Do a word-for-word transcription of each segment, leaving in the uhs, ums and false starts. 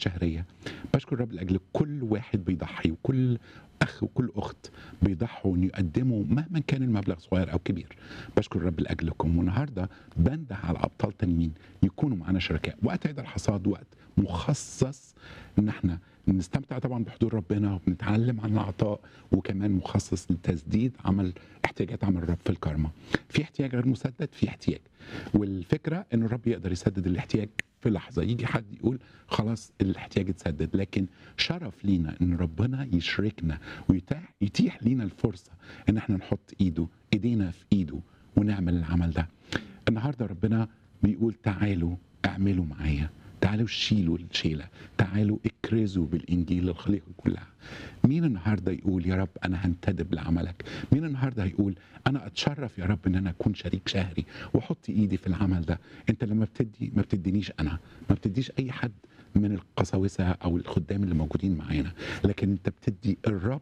شهريه. بشكر الرب لاجل كل واحد بيضحي، وكل اخ وكل اخت بيضحوا ان يقدموا مهما كان المبلغ صغير او كبير. بشكر الرب لاجلكم، والنهارده بنده على ابطال تانيين يكونوا معانا شركاء. وقت عيد الحصاد وقت مخصص ان احنا نستمتع طبعا بحضور ربنا وبنتعلم عن العطاء، وكمان مخصص لتسديد عمل احتياجات عمل الرب في الكارما. في احتياج غير مسدد، في احتياج، والفكره ان الرب يقدر يسدد الاحتياج في لحظه. يجي حد يقول خلاص الاحتياج اتسدد، لكن شرف لينا ان ربنا يشركنا ويتيح يتيح لينا الفرصه ان احنا نحط ايده ايدينا في ايده ونعمل العمل ده. النهارده ربنا بيقول تعالوا اعملوا معايا، تعالوا شيلوا الشيله، تعالوا اكرزوا بالانجيل للخليقه كلها. مين النهارده يقول يا رب انا هنتدب لعملك؟ مين النهارده هيقول انا اتشرف يا رب ان انا اكون شريك شهري واحط ايدي في العمل ده؟ انت لما بتدي ما بتدينيش انا، ما بتديش اي حد من القساوسه او الخدام اللي موجودين معانا، لكن انت بتدي الرب،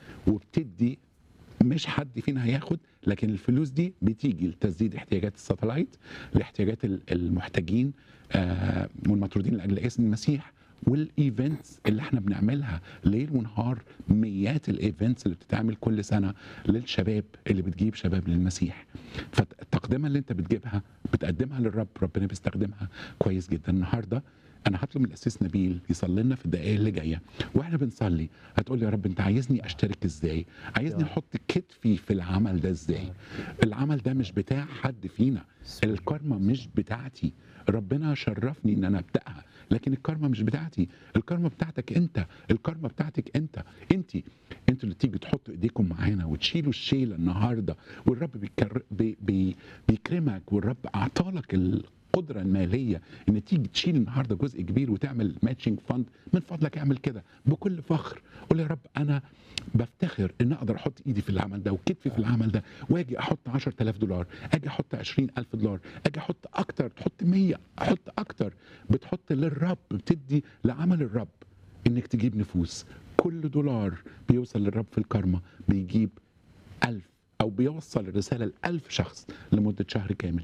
وبتدي مش حد فينا هياخد، لكن الفلوس دي بتيجي لتسديد احتياجات الساتلايت، لاحتياجات المحتاجين آه والمطرودين لاجل اسم المسيح، والايفنتس اللي احنا بنعملها ليل ونهار. مئات الايفنتس اللي بتتعمل كل سنه للشباب اللي بتجيب شباب للمسيح. فالتقدمه اللي انت بتجيبها بتقدمها للرب، ربنا بيستخدمها كويس جدا. النهارده انا هطلب من الاسيس نبيل يصلي لنا في الدقائق اللي جايه، واحنا بنصلي هتقول يا رب انت عايزني اشترك ازاي؟ عايزني احط كتفي في العمل ده ازاي؟ العمل ده مش بتاع حد فينا، الكارما مش بتاعتي. ربنا شرفني ان انا ابداها، لكن الكارما مش بتاعتي، الكارما بتاعتك انت، الكارما بتاعتك انت. انت انتوا اللي تيجي تحطوا ايديكم معانا وتشيلوا الشيله النهارده، والرب بيكر... بي... بي... بيكرمك، والرب اعطالك ال... القدره الماليه ان تيجي تشيل النهارده جزء كبير وتعمل ماتشنج فاند. من فضلك اعمل كده بكل فخر، قول يا رب انا بفتخر ان اقدر احط ايدي في العمل ده وكتفي في العمل ده، واجي احط عشرة آلاف دولار، اجي احط عشرين ألف دولار، اجي احط اكتر، تحط مية، احط اكتر. بتحط للرب، بتدي لعمل الرب انك تجيب نفوس. كل دولار بيوصل للرب في الكارما بيجيب ألف، او بيوصل الرساله لألف شخص لمده شهر كامل،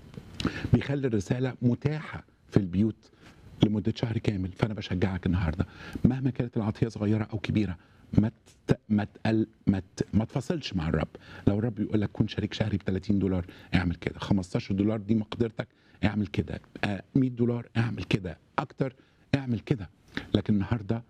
بيخلي الرسالة متاحة في البيوت لمدة شهر كامل. فأنا بشجعك النهاردة مهما كانت العطية صغيرة أو كبيرة، ما تت... ما تقل... ما, ت... ما تفصلش مع الرب. لو الرب يقول لك كن شريك شهري ب ثلاثين دولار اعمل كده، خمستاشر دولار دي مقدرتك اعمل كده، مية دولار اعمل كده، أكتر اعمل كده. لكن النهاردة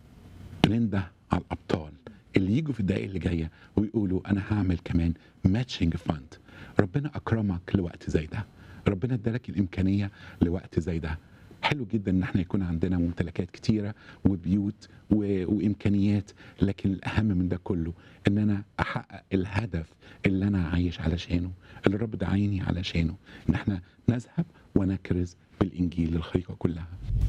بننده على الأبطال اللي يجوا في الدقائق اللي جاية ويقولوا أنا هعمل كمان ماتشنج فاند. ربنا أكرمك لوقت زي ده، ربنا ادالك الامكانيه لوقت زي ده. حلو جدا ان احنا يكون عندنا ممتلكات كتيره وبيوت و... وامكانيات، لكن الاهم من ده كله ان انا احقق الهدف اللي انا عايش علشانه، اللي الرب دعاني علشانه، ان احنا نذهب ونكرز بالانجيل للخليقه كلها.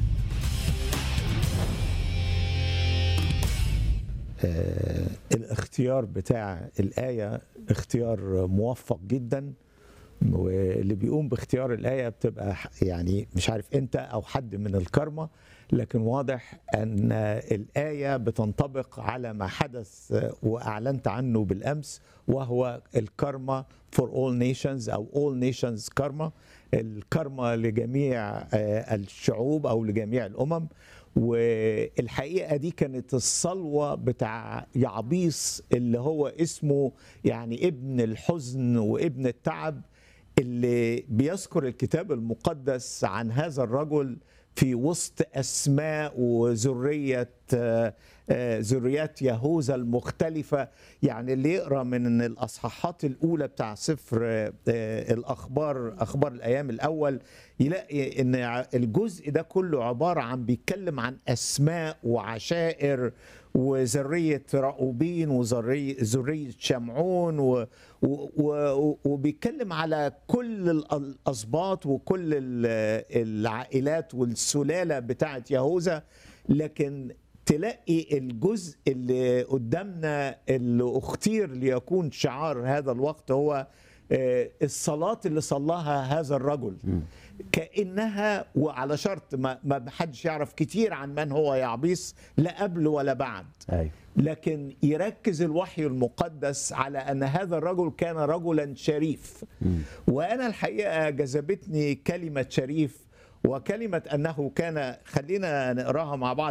آه الاختيار بتاع الايه اختيار موفق جدا، واللي بيقوم باختيار الآية بتبقى يعني مش عارف أنت أو حد من الكارما، لكن واضح أن الآية بتنطبق على ما حدث وأعلنت عنه بالأمس، وهو الكارما for all nations أو all nations كارما، الكارما لجميع الشعوب أو لجميع الأمم. والحقيقة دي كانت الصلوة بتاع يعبيس اللي هو اسمه يعني ابن الحزن وابن التعب، اللي بيذكر الكتاب المقدس عن هذا الرجل في وسط أسماء وذرية ذريات يهوذا المختلفة. يعني اللي يقرأ من الأصحاحات الأولى بتاع سفر الأخبار، أخبار الأيام الأول، يلاقي أن الجزء ده كله عبارة عن بيتكلم عن أسماء وعشائر وذرية رأوبين وذرية شمعون و... و... وبيتكلم على كل الأسباط وكل العائلات والسلالة بتاعت يهوذا. لكن تلاقي الجزء اللي قدامنا اللي اختير ليكون شعار هذا الوقت هو الصلاة اللي صلاها هذا الرجل، كأنها وعلى شرط ما ما حدش يعرف كتير عن من هو يعبيس لا قبل ولا بعد، لكن يركز الوحي المقدس على أن هذا الرجل كان رجلا شريف. وأنا الحقيقة جذبتني كلمة شريف، وكلمة أنه كان، خلينا نقراها مع بعض.